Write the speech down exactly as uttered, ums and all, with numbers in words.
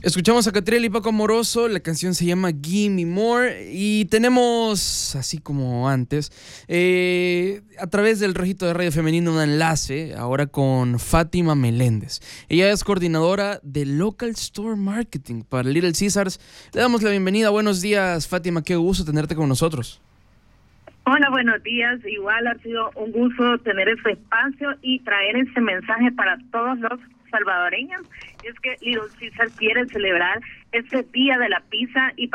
Escuchamos a Catriel y Paco Amoroso, la canción se llama Gimme More y tenemos, así como antes, eh, a través del Rojito de Radio Femenino un enlace ahora con Fátima Meléndez. Ella es coordinadora de Local Store Marketing para Little Caesars. Le damos la bienvenida. Buenos días, Fátima, qué gusto tenerte con nosotros. Hola, buenos días. Igual ha sido un gusto tener este espacio y traer ese mensaje para todos los salvadoreños. Es que Little Caesar quiere celebrar este Día de la Pizza y